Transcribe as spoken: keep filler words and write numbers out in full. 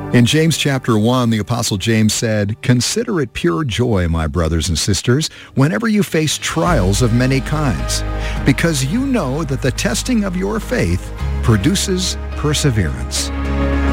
In James chapter one, the Apostle James said, "Consider it pure joy, my brothers and sisters, whenever you face trials of many kinds, because you know that the testing of your faith produces perseverance."